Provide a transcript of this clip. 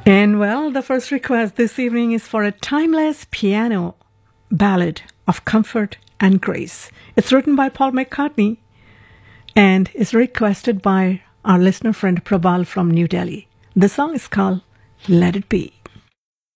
And well, the first request this evening is for a timeless piano ballad of comfort and grace. It's written by Paul McCartney and is requested by our listener friend Prabal from New Delhi. The song is called Let It Be.